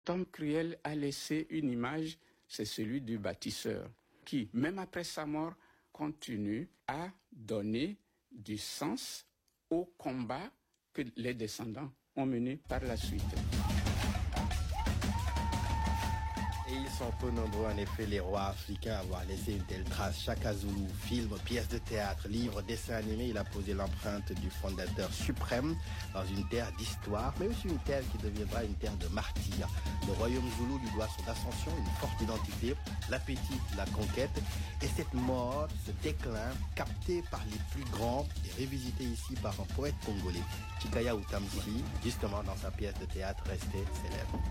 Tom Cruel a laissé une image, c'est celui du bâtisseur, qui, même après sa mort, continue à donner du sens au combat que les descendants ont mené par la suite. Et ils sont peu nombreux, en effet, les rois africains à avoir laissé une telle trace. Chaka Zulu, film, pièce de théâtre, livre, dessin animé, il a posé l'empreinte du fondateur suprême dans une terre d'histoire, mais aussi une terre qui deviendra une terre de martyrs. Le royaume Zoulou lui doit son ascension, une forte identité, l'appétit, la conquête, et cette mort, ce déclin, capté par les plus grands et révisité ici par un poète congolais, Chikaya Utamsi, justement dans sa pièce de théâtre restée célèbre.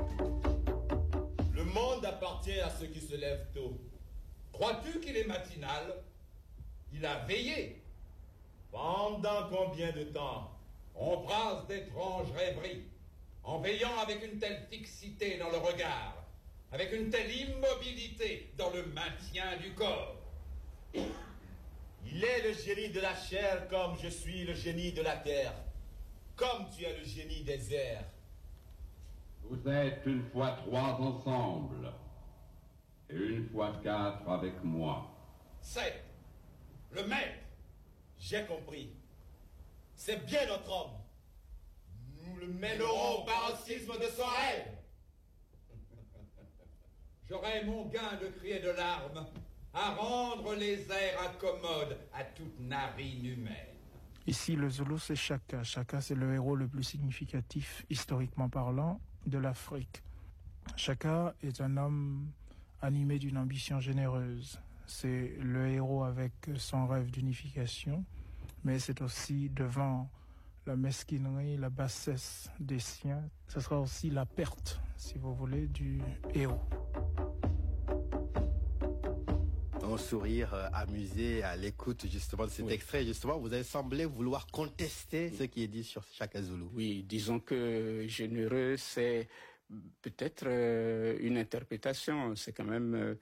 Le monde appartient à ceux qui se lèvent tôt. Crois-tu qu'il est matinal? Il a veillé. Pendant combien de temps? On brasse d'étranges rêveries, en veillant avec une telle fixité dans le regard, avec une telle immobilité dans le maintien du corps. Il est le génie de la chair comme je suis le génie de la terre, comme tu es le génie des airs. Vous êtes une fois 3 ensemble, et une fois 4 avec moi. 7. Le maître. J'ai compris. C'est bien notre homme. Nous le mènerons au paroxysme de son rêve. J'aurai mon gain de cris et de larmes à rendre les airs incommodes à toute narine humaine. Ici, le Zoulou, c'est Chaka. Chaka, c'est le héros le plus significatif, historiquement parlant, de l'Afrique. Chaka est un homme animé d'une ambition généreuse. C'est le héros avec son rêve d'unification, mais c'est aussi devant la mesquinerie, la bassesse des siens. Ce sera aussi la perte, si vous voulez, du héros. Un sourire amusé à l'écoute justement de cet extrait. Justement, vous avez semblé vouloir contester ce qui est dit sur Chaka Zulu. Oui, disons que généreux, c'est peut-être une interprétation. C'est quand même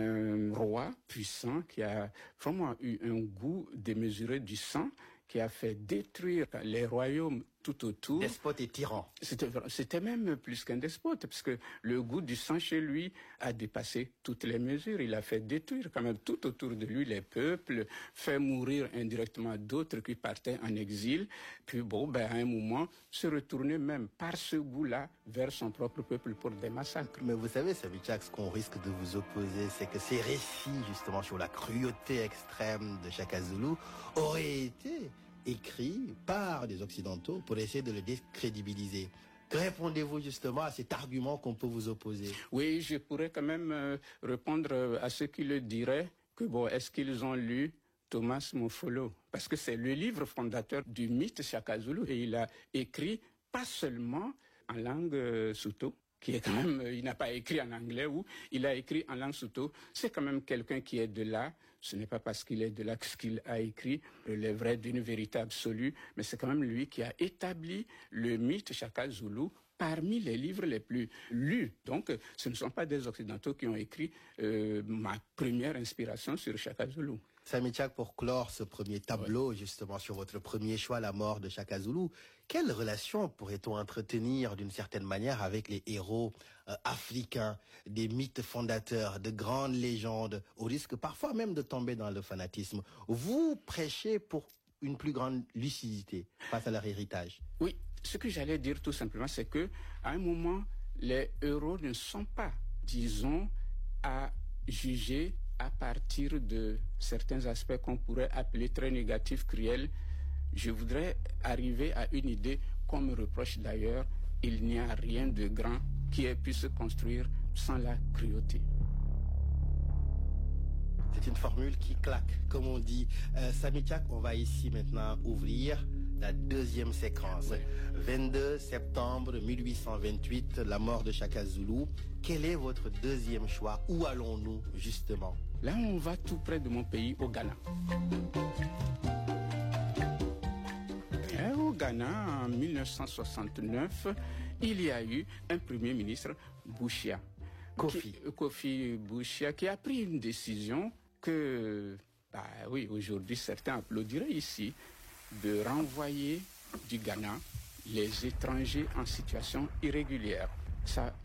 un roi puissant qui a vraiment eu un goût démesuré du sang, qui a fait détruire les royaumes tout autour. Despote et tyran. C'était même plus qu'un despote, parce que le goût du sang chez lui a dépassé toutes les mesures. Il a fait détruire quand même tout autour de lui les peuples, fait mourir indirectement d'autres qui partaient en exil, puis à un moment, se retourner même par ce goût-là vers son propre peuple pour des massacres. Mais vous savez, Samichak, ce qu'on risque de vous opposer, c'est que ces récits, justement, sur la cruauté extrême de Chaka Zulu auraient été écrit par des Occidentaux pour essayer de le décrédibiliser. Que répondez-vous justement à cet argument qu'on peut vous opposer? Oui, je pourrais quand même répondre à ceux qui le diraient que est-ce qu'ils ont lu Thomas Mofolo? Parce que c'est le livre fondateur du mythe Chaka Zulu et il a écrit pas seulement en langue Sotho, qui est quand même, il n'a pas écrit en anglais, ou il a écrit en langue Sotho. C'est quand même quelqu'un qui est de là. Ce n'est pas parce qu'il est de là que ce qu'il a écrit relèverait d'une vérité absolue, mais c'est quand même lui qui a établi le mythe Chaka Zulu parmi les livres les plus lus. Donc, ce ne sont pas des Occidentaux qui ont écrit ma première inspiration sur Chaka Zulu. Samichak, pour clore ce premier tableau, justement, sur votre premier choix, la mort de Chaka Zulu, quelle relation pourrait-on entretenir d'une certaine manière avec les héros africains, des mythes fondateurs, de grandes légendes, au risque parfois même de tomber dans le fanatisme? Vous prêchez pour une plus grande lucidité face à leur héritage. Oui, ce que j'allais dire tout simplement, c'est que à un moment, les héros ne sont pas, disons, à juger à partir de certains aspects qu'on pourrait appeler très négatifs, cruels. Je voudrais arriver à une idée qu'on me reproche d'ailleurs, il n'y a rien de grand qui ait pu se construire sans la cruauté. C'est une formule qui claque, comme on dit. Samichak, on va ici maintenant ouvrir la deuxième séquence. Oui. 22 septembre 1828, la mort de Chaka Zulu. Quel est votre deuxième choix? Où allons-nous, justement? Là, on va tout près de mon pays, au Ghana. Et au Ghana, en 1969, il y a eu un premier ministre, Bouchia. Kofi Bouchia, qui a pris une décision que, aujourd'hui certains applaudiraient ici, de renvoyer du Ghana les étrangers en situation irrégulière. Ça